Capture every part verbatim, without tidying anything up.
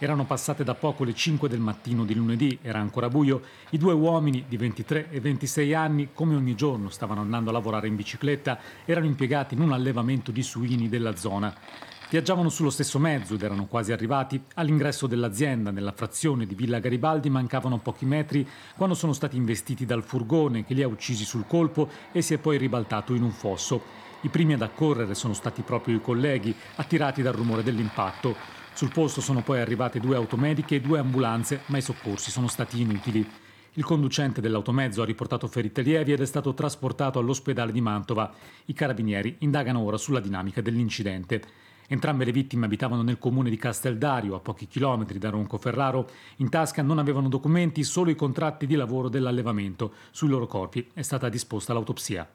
Erano passate da poco le cinque del mattino di lunedì, era ancora buio. I due uomini di ventitré e ventisei anni, come ogni giorno, stavano andando a lavorare in bicicletta, erano impiegati in un allevamento di suini della zona. Viaggiavano sullo stesso mezzo ed erano quasi arrivati. All'ingresso dell'azienda, nella frazione di Villa Garibaldi, mancavano pochi metri quando sono stati investiti dal furgone che li ha uccisi sul colpo e si è poi ribaltato in un fosso. I primi ad accorrere sono stati proprio i colleghi, attirati dal rumore dell'impatto. Sul posto sono poi arrivate due automediche e due ambulanze, ma i soccorsi sono stati inutili. Il conducente dell'automezzo ha riportato ferite lievi ed è stato trasportato all'ospedale di Mantova. I carabinieri indagano ora sulla dinamica dell'incidente. Entrambe le vittime abitavano nel comune di Casteldario, a pochi chilometri da Roncoferraro. In tasca non avevano documenti, solo i contratti di lavoro dell'allevamento. Sui loro corpi è stata disposta l'autopsia.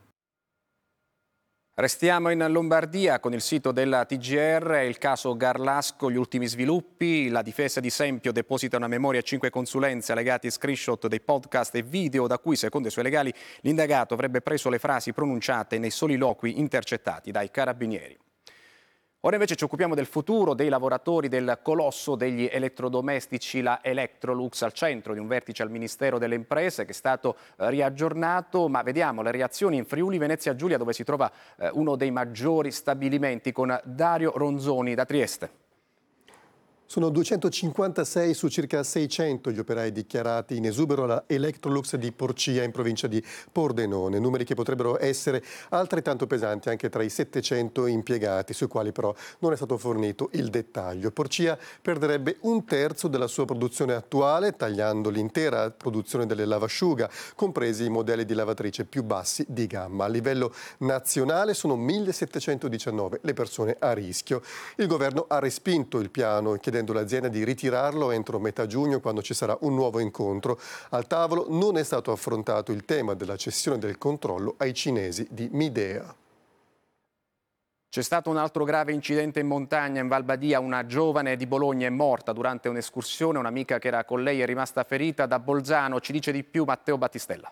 Restiamo in Lombardia con il sito della T G R, il caso Garlasco, gli ultimi sviluppi. La difesa di Sempio deposita una memoria a cinque consulenze allegati screenshot dei podcast e video da cui, secondo i suoi legali, l'indagato avrebbe preso le frasi pronunciate nei soliloqui intercettati dai carabinieri. Ora invece ci occupiamo del futuro dei lavoratori del colosso degli elettrodomestici, la Electrolux, al centro di un vertice al Ministero delle Imprese che è stato eh, riaggiornato, ma vediamo le reazioni in Friuli Venezia Giulia, dove si trova eh, uno dei maggiori stabilimenti, con Dario Ronzoni da Trieste. Sono duecentocinquantasei su circa seicento gli operai dichiarati in esubero alla Electrolux di Porcia in provincia di Pordenone, numeri che potrebbero essere altrettanto pesanti anche tra i settecento impiegati, sui quali però non è stato fornito il dettaglio. Porcia perderebbe un terzo della sua produzione attuale, tagliando l'intera produzione delle lavasciuga, compresi i modelli di lavatrice più bassi di gamma. A livello nazionale sono millesettecentodiciannove le persone a rischio. Il governo ha respinto il piano chiedendo all'azienda di ritirarlo entro metà giugno, quando ci sarà un nuovo incontro. Al tavolo non è stato affrontato il tema della cessione del controllo ai cinesi di Midea. C'è stato un altro grave incidente in montagna in Val Badia. Una giovane di Bologna è morta durante un'escursione. Un'amica che era con lei è rimasta ferita. Da Bolzano ci dice di più Matteo Battistella.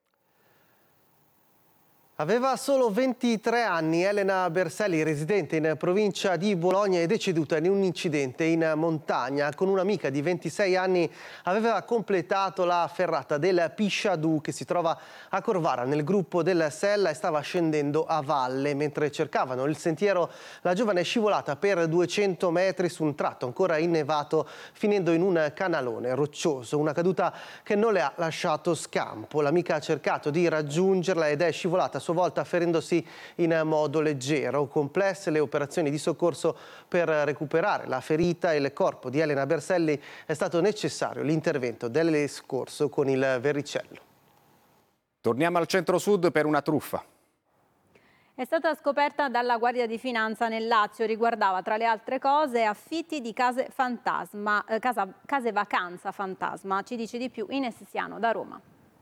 Aveva solo ventitré anni, Elena Berselli, residente in provincia di Bologna, è deceduta in un incidente in montagna. Con un'amica di ventisei anni aveva completato la ferrata del Pisciadù, che si trova a Corvara nel gruppo del Sella, e stava scendendo a valle. Mentre cercavano il sentiero, la giovane è scivolata per duecento metri su un tratto ancora innevato, finendo in un canalone roccioso. Una caduta che non le ha lasciato scampo. L'amica ha cercato di raggiungerla ed è scivolata a sua volta, ferendosi in modo leggero. Complesse le operazioni di soccorso per recuperare la ferita e il corpo di Elena Berselli, è stato necessario l'intervento dell'escorso con il Verricello. Torniamo al centro-sud per una truffa. È stata scoperta dalla Guardia di Finanza nel Lazio. Riguardava, tra le altre cose, affitti di case fantasma, eh, casa, case vacanza fantasma. Ci dice di più Ines Siano da Roma.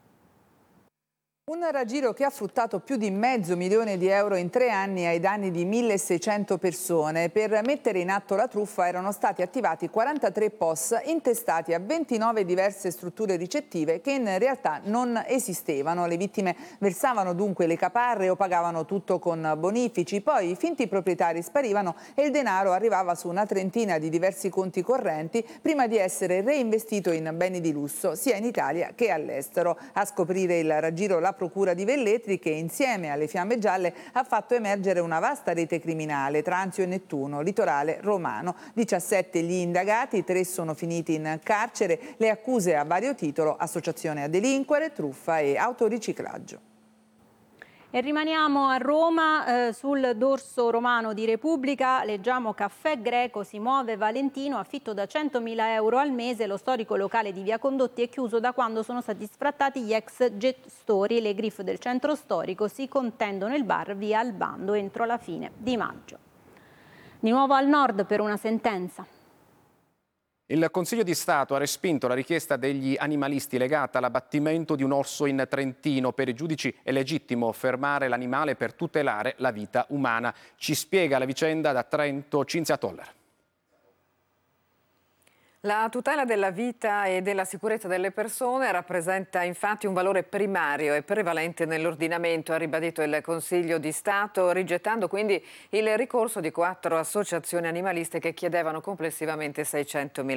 Un raggiro che ha fruttato più di mezzo milione di euro in tre anni ai danni di milleseicento persone. Per mettere in atto la truffa erano stati attivati quarantatré P O S intestati a ventinove diverse strutture ricettive che in realtà non esistevano. Le vittime versavano dunque le caparre o pagavano tutto con bonifici, poi i finti proprietari sparivano e il denaro arrivava su una trentina di diversi conti correnti prima di essere reinvestito in beni di lusso sia in Italia che all'estero. A scoprire il raggiro la Procura di Velletri, che insieme alle Fiamme Gialle ha fatto emergere una vasta rete criminale tra Anzio e Nettuno, litorale romano. diciassette gli indagati, tre sono finiti in carcere, le accuse a vario titolo: associazione a delinquere, truffa e autoriciclaggio. E rimaniamo a Roma, eh, sul dorso romano di Repubblica, leggiamo Caffè Greco, si muove Valentino, affitto da centomila euro al mese. Lo storico locale di Via Condotti è chiuso da quando sono stati sfrattati gli ex gestori. Le griffe del centro storico si contendono il bar via Albando entro la fine di maggio. Di nuovo al nord per una sentenza. Il Consiglio di Stato ha respinto la richiesta degli animalisti legata all'abbattimento di un orso in Trentino. Per i giudici è legittimo fermare l'animale per tutelare la vita umana. Ci spiega la vicenda da Trento Cinzia Toller. La tutela della vita e della sicurezza delle persone rappresenta infatti un valore primario e prevalente nell'ordinamento, ha ribadito il Consiglio di Stato, rigettando quindi il ricorso di quattro associazioni animaliste che chiedevano complessivamente seicentomila